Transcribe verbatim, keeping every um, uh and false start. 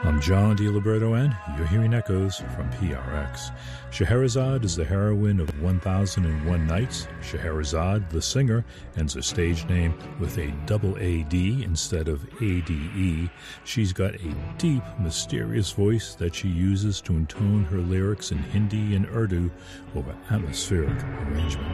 I'm John DiLiberto, and you're hearing echoes from P R X. Scheherazade is the heroine of one thousand and one Nights. Scheherazade, the singer, ends her stage name with a double A D instead of A D E. She's got a deep, mysterious voice that she uses to intone her lyrics in Hindi and Urdu over atmospheric arrangements.